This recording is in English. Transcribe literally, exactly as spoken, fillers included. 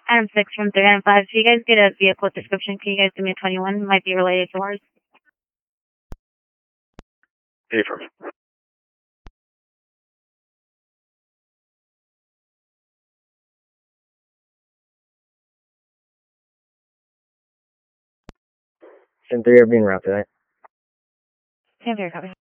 Adam six from three Adam five. So you guys get a vehicle description. Can you guys give me a twenty-one? It might be related to ours. Affirm. ten three are being routed. Same here, copy.